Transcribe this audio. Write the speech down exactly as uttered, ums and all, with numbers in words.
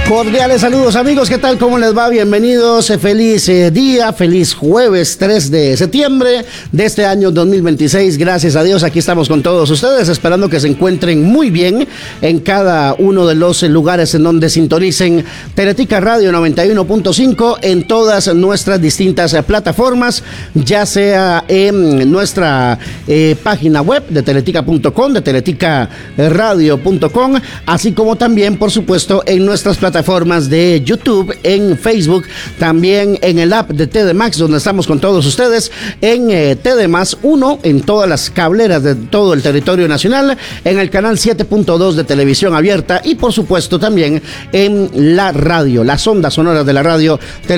Cordiales saludos amigos, ¿qué tal? ¿Cómo les va? Bienvenidos, feliz eh, día, feliz jueves tres de septiembre de este año dos mil veintiséis. Gracias a Dios, aquí estamos con todos ustedes, esperando que se encuentren muy bien en cada uno de los lugares en donde sintonicen Teletica Radio noventa y uno punto cinco en todas nuestras distintas eh, plataformas, ya sea en nuestra eh, página web de teletica punto com, de teletica radio punto com, así como también, por supuesto, en nuestras plataformas plataformas de YouTube, en Facebook, también en el app de T D Max, donde estamos con todos ustedes, en eh, T D Más uno, en todas las cableras de todo el territorio nacional, en el canal siete punto dos de televisión abierta y por supuesto también en la radio, las ondas sonoras de la radio